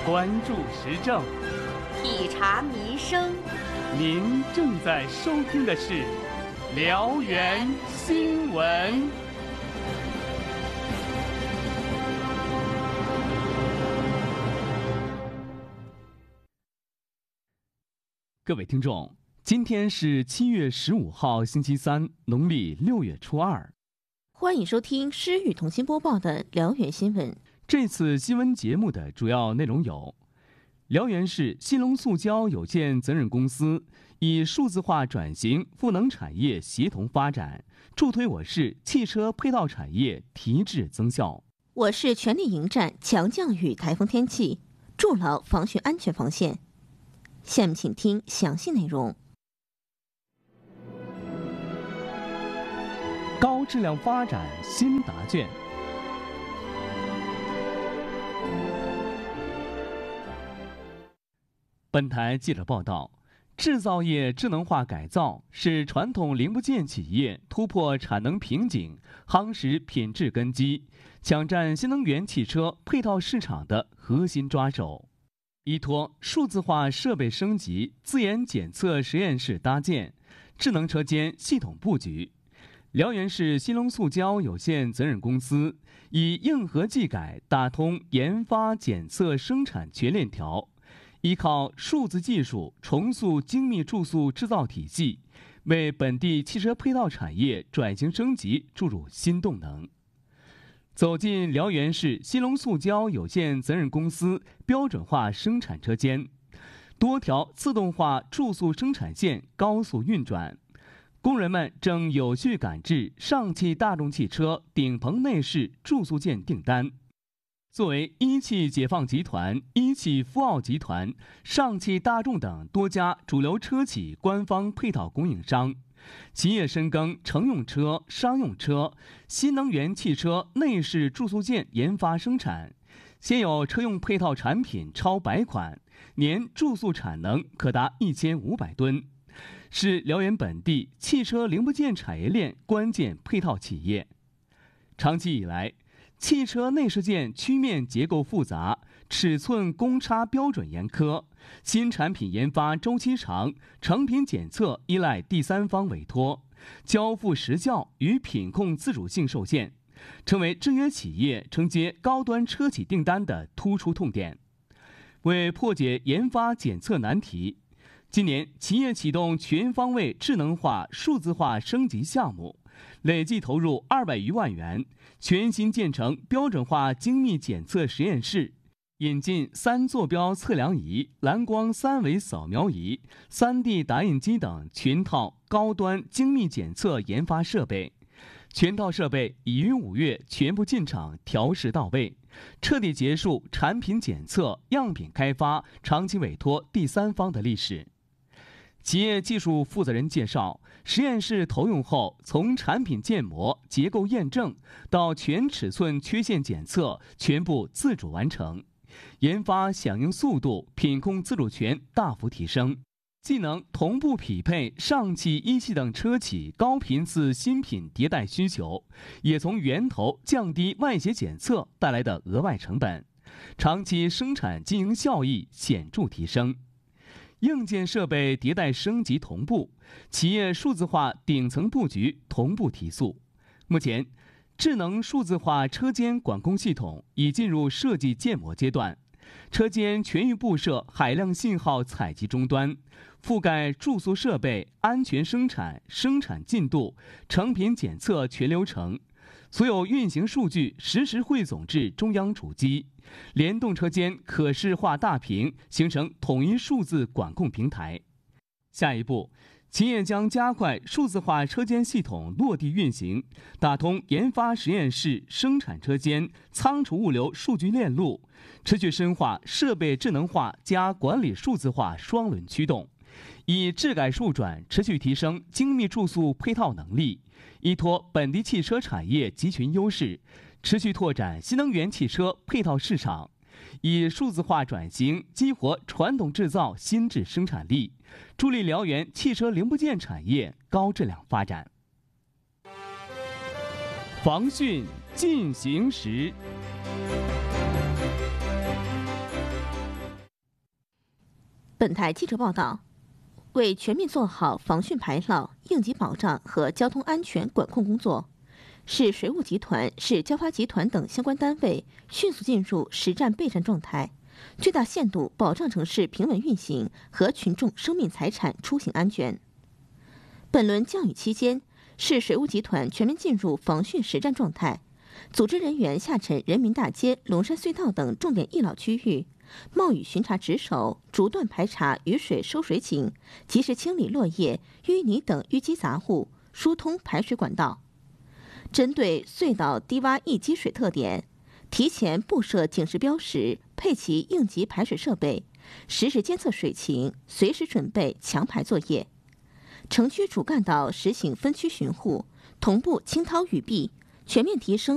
关注时政， 体察民生。 您正在收听的是辽源新闻。各位听众，今天是7月15号，星期三，农历6月初2。 欢迎收听施雨同心播报的辽源新闻。 这次新闻节目的主要内容有：辽源市新隆塑胶有限责任公司以数字化转型赋能产业协同发展，助推我市汽车配套产业提质增效。 我市全力迎战强降雨台风天气，筑牢防汛安全防线。下面请听详细内容。 高质量发展新答卷。本台记者报道，制造业智能化改造是传统零部件企业突破产能瓶颈、夯实品质根基、抢占新能源汽车配套市场的核心抓手。依托数字化设备升级、自研检测实验室搭建、智能车间系统布局，辽源市新隆塑胶有限责任公司以硬核技改打通研发检测生产全链条，依靠数字技术重塑精密注塑制造体系，为本地汽车配套产业转型升级注入新动能。走进辽源市新隆塑胶有限责任公司标准化生产车间，多条自动化注塑生产线高速运转，工人们正有序赶制上汽大众汽车顶棚内饰注塑件订单。作为一汽解放集团、一汽富奥集团、上汽大众等多家主流车企官方配套供应商，企业深耕乘用车、商用车、新能源汽车内饰注塑件研发生产，现有车用配套产品超100款，年注塑产能可达1500吨，是辽源本地汽车零部件产业链关键配套企业。长期以来，汽车内饰件曲面结构复杂，尺寸公差标准严苛，新产品研发周期长，成品检测依赖第三方委托，交付时效与品控自主性受限，成为制约企业承接高端车企订单的突出痛点。为破解研发检测难题，今年企业启动全方位智能化数字化升级项目，累计投入200余万元，全新建成标准化精密检测实验室，引进3坐标测量仪、蓝光3维扫描仪、3D 打印机等全套高端精密检测研发设备。全套设备已于5月全部进场调试到位，彻底结束产品检测、样品开发、长期委托第三方的历史。企业技术负责人介绍，实验室投用后，从产品建模、结构验证到全尺寸缺陷检测，全部自主完成，研发响应速度、品控自主权大幅提升，既能同步匹配上汽、一汽等车企高频次新品迭代需求，也从源头降低外协检测带来的额外成本，长期生产经营效益显著提升。硬件设备迭代升级同步，企业数字化顶层布局同步提速。目前，智能数字化车间管控系统已进入设计建模阶段，车间全域布设海量信号采集终端，覆盖注塑设备、安全生产、生产进度、成品检测全流程，所有运行数据实时汇总至中央主机，联动车间可视化大屏，形成统一数字管控平台。下一步，企业将加快数字化车间系统落地运行，打通研发实验室、生产车间、仓储物流数据链路，持续深化设备智能化加管理数字化双轮驱动，以质改数转持续提升精密注塑配套能力，依托本地汽车产业集群优势，持续拓展新能源汽车配套市场，以数字化转型激活传统制造新质生产力，助力辽源汽车零部件产业高质量发展。防汛进行时。 本台记者报道，为全面做好防汛排涝、应急保障和交通安全管控工作，市水务集团、市交发集团等相关单位迅速进入实战备战状态，最大限度保障城市平稳运行和群众生命财产出行安全。本轮降雨期间，市水务集团全面进入防汛实战状态，组织人员下沉人民大街、龙山隧道等重点易涝区域，冒雨巡查值守，逐段排查雨水收水井，及时清理落叶、淤泥等淤积杂物，疏通排水管道。针对隧道低洼易积水特点，提前布设警示标识，配齐应急排水设备，实时监测水情，随时准备强排作业。城区主干道实行分区巡护，同步清掏雨壁，全面提升